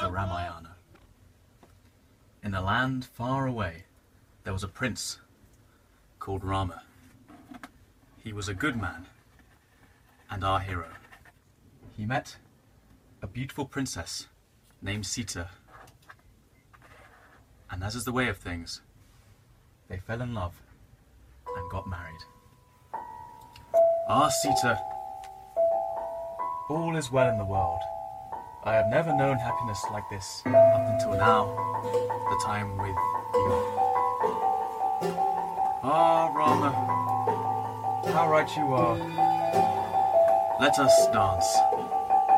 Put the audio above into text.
the Ramayana. In a land far away, there was a prince called Rama. He was a good man and our hero. He met a beautiful princess named Sita, and as is the way of things, they fell in love and got married. Ah, Sita, all is well in the world. I have never known happiness like this up until now, the time with you. Ah, Rama, how right you are. Let us dance.